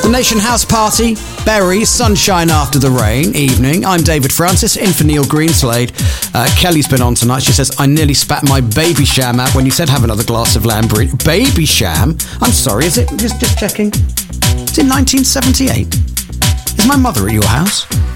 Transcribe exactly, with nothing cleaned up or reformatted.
The Nation House Party, Berry, Sunshine After the Rain, evening. I'm David Francis, in for Neil Greenslade. Uh, Kelly's been on tonight. She says, I nearly spat my baby sham out when you said have another glass of Lambrini. Baby sham? I'm sorry, is it? Just, just checking. Is it nineteen seventy-eight? Is my mother at your house?